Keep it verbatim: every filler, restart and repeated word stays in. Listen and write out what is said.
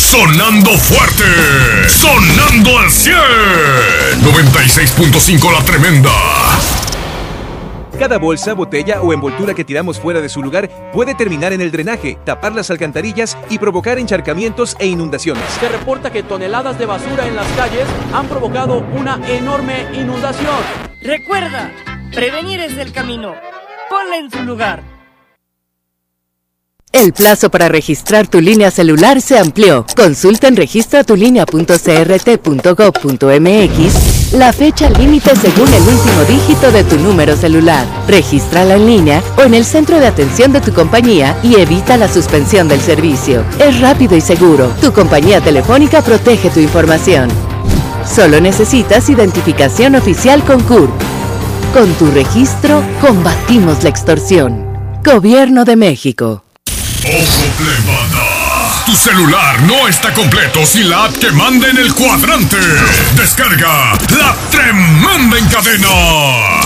sonando fuerte, sonando al cien. noventa y seis punto cinco La Tremenda. Cada bolsa, botella o envoltura que tiramos fuera de su lugar puede terminar en el drenaje, tapar las alcantarillas y provocar encharcamientos e inundaciones. Se reporta que toneladas de basura en las calles han provocado una enorme inundación. Recuerda, prevenir es el camino. Ponla en su lugar. El plazo para registrar tu línea celular se amplió. Consulta en registra tu línea punto c r t punto gov punto m x la fecha límite según el último dígito de tu número celular. Regístrala en línea o en el centro de atención de tu compañía y evita la suspensión del servicio. Es rápido y seguro. Tu compañía telefónica protege tu información. Solo necesitas identificación oficial con C U R P. Con tu registro, combatimos la extorsión. Gobierno de México. ¡Ojo, plebada! Tu celular no está completo sin la app que manda en el cuadrante. Descarga La Tremenda en Cadena.